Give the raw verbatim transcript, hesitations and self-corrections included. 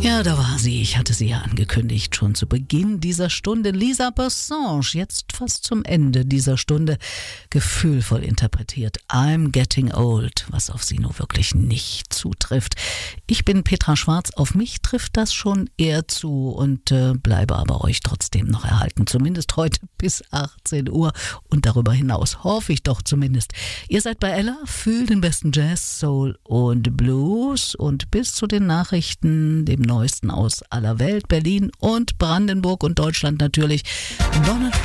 Ja, da war sie. Ich hatte sie ja angekündigt, schon zu Beginn dieser Stunde. Lisa Bessange, jetzt fast zum Ende dieser Stunde, gefühlvoll interpretiert. I'm Getting Old, was auf sie nur wirklich nicht zutrifft. Ich bin Petra Schwarz, auf mich trifft das schon eher zu und äh, bleibe aber euch trotzdem noch erhalten. Zumindest heute bis achtzehn Uhr und darüber hinaus, hoffe ich doch zumindest. Ihr seid bei Ella, fühlt den besten Jazz, Soul und Blues und bis zu den Nachrichten, dem Neuesten aus aller Welt, Berlin und Brandenburg und Deutschland natürlich.